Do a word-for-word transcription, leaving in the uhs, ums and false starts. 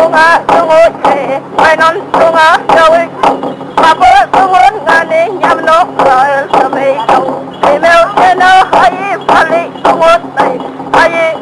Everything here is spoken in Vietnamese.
tunga tungo che ai non tunga jawi ma bo tungo ngani nyamno el samei tau email eno hai pali tungo tai ai